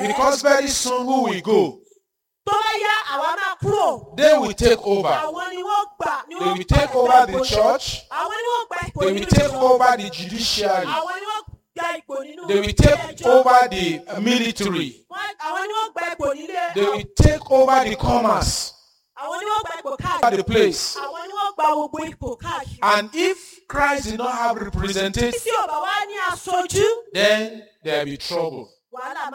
Because very soon who will go? Tó bá yá àwa máa kúrò. They will take over. Àwọn ni wọ́n gbà. They will take over the church. Àwọn ni wọ́n gba ipò They nínú will take ìjọ. over the judiciary. Àwọn ni wọ́n gba ipò nínú They will ilé take ẹjọ́. over the military. Àwọn ni wọ́n gba ipò nílé. They will take over the commerce. Àwọn ni wọ́n gba ipò Over káàkiri. the place. Àwọn ni wọ́n gba gbogbo ipò káàkiri. And if Christ did not have representation, Tí ò bá wá ní aṣojú, then there will be trouble. wàhálà